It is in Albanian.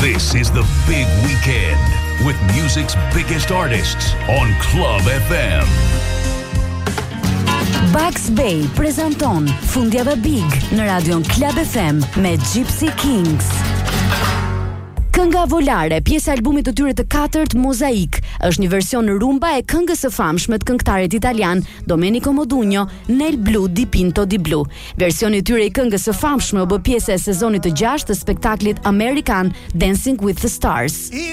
This is the big weekend with music's biggest artists on Club FM. Bugs Bay prezanton Fundjava Big në radion Club FM me Gypsy Kings. Kënga Volare, pjesë e albumit të tyre të katërt Mozaik, është një version rumba e këngës së famshme të këngëtarit italian Domenico Modugno, Nel Blu di Pinto di Blu. Versioni i tyre i këngës së famshme u bë pjesë e sezonit të 6 të spektaklit amerikan Dancing with the Stars.